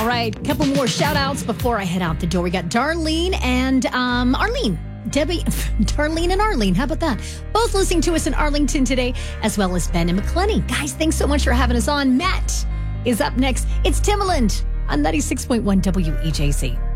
All right, couple more shout outs before I head out the door. We got Darlene and Arlene. Darlene and Arlene. How about that? Both listening to us in Arlington today, as well as Ben and McClenny. Guys, thanks so much for having us on. Matt is up next. It's Timbaland on 96.1 WEJC.